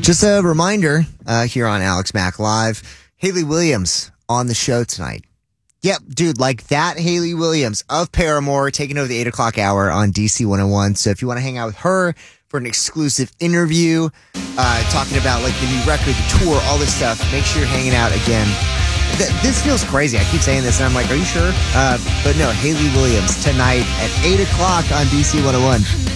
Just a reminder here on Alex Mack Live, Hayley Williams on the show tonight. Yep, dude, like that Hayley Williams of Paramore taking over the 8 o'clock hour on DC 101. So if you want to hang out with her for an exclusive interview, talking about like the new record, the tour, all this stuff, make sure you're hanging out again. This feels crazy. I keep saying this and I'm like, are you sure? But no, Hayley Williams tonight at 8 o'clock on DC 101.